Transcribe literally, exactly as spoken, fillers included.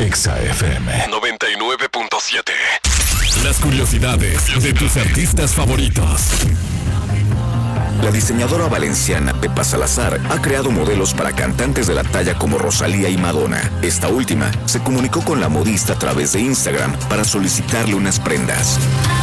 Exa F M noventa y nueve punto siete. Las curiosidades de tus artistas favoritos. La diseñadora valenciana Pepa Salazar ha creado modelos para cantantes de la talla como Rosalía y Madonna. Esta última se comunicó con la modista a través de Instagram para solicitarle unas prendas.